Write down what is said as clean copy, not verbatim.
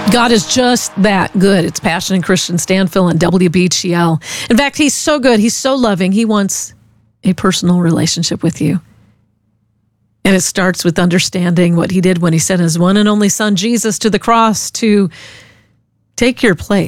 God is just that good. It's Passion and Christian Stanfill and WBGL. In fact, he's so good. He's so loving. He wants a personal relationship with you. And it starts with understanding what he did when he sent his one and only son, Jesus, to the cross to take your place.